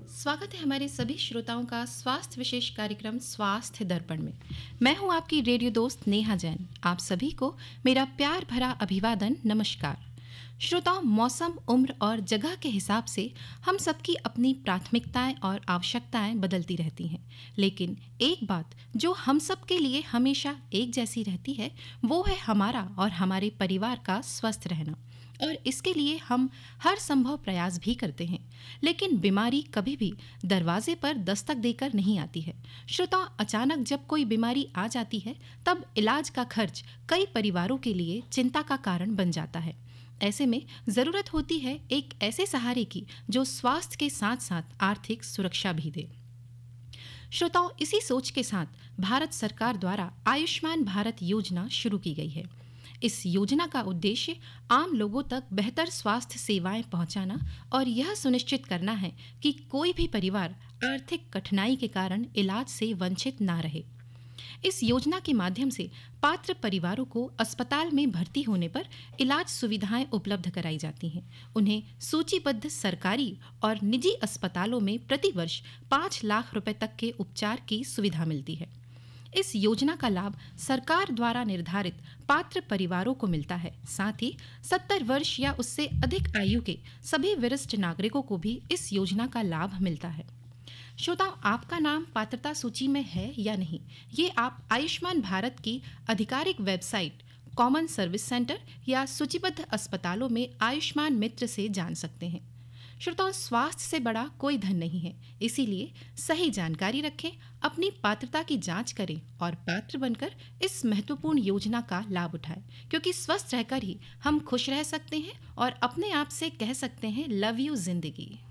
स्वागत है हमारे सभी श्रोताओं का स्वास्थ्य विशेष कार्यक्रम स्वास्थ्य दर्पण में। मैं हूं आपकी रेडियो दोस्त नेहा जैन। आप सभी को मेरा प्यार भरा अभिवादन, नमस्कार। श्रोताओं, मौसम, उम्र और जगह के हिसाब से हम सबकी अपनी प्राथमिकताएं और आवश्यकताएं बदलती रहती हैं, लेकिन एक बात जो हम सब के लिए हमेशा एक जैसी रहती है वो है हमारा और हमारे परिवार का स्वस्थ रहना। और इसके लिए हम हर संभव प्रयास भी करते हैं, लेकिन बीमारी कभी भी दरवाजे पर दस्तक देकर नहीं आती है। श्रोताओं, अचानक जब कोई बीमारी आ जाती है तब इलाज का खर्च कई परिवारों के लिए चिंता का कारण बन जाता है। ऐसे में जरूरत होती है एक ऐसे सहारे की जो स्वास्थ्य के साथ साथ आर्थिक सुरक्षा भी दे। श्रोताओं, इसी सोच के साथ भारत सरकार द्वारा आयुष्मान भारत योजना शुरू की गई है। इस योजना का उद्देश्य आम लोगों तक बेहतर स्वास्थ्य सेवाएं पहुंचाना और यह सुनिश्चित करना है कि कोई भी परिवार आर्थिक कठिनाई के कारण इलाज से वंचित ना रहे। इस योजना के माध्यम से पात्र परिवारों को अस्पताल में भर्ती होने पर इलाज सुविधाएं उपलब्ध कराई जाती हैं। उन्हें सूचीबद्ध सरकारी और निजी अस्पतालों में प्रतिवर्ष 5 लाख रुपए तक के उपचार की सुविधा मिलती है। इस योजना का लाभ सरकार द्वारा निर्धारित पात्र परिवारों को मिलता है। साथ ही 70 वर्ष या उससे अधिक आयु के सभी वरिष्ठ नागरिकों को भी इस योजना का लाभ मिलता है। श्रोताओं, आपका नाम पात्रता सूची में है या नहीं, ये आप आयुष्मान भारत की आधिकारिक वेबसाइट, कॉमन सर्विस सेंटर या सूचीबद्ध अस्पतालों में आयुष्मान मित्र से जान सकते हैं। श्रोताओं, स्वास्थ्य से बड़ा कोई धन नहीं है, इसीलिए सही जानकारी रखें, अपनी पात्रता की जांच करें और पात्र बनकर इस महत्वपूर्ण योजना का लाभ उठाएं, क्योंकि स्वस्थ रहकर ही हम खुश रह सकते हैं और अपने आप से कह सकते हैं, लव यू जिंदगी।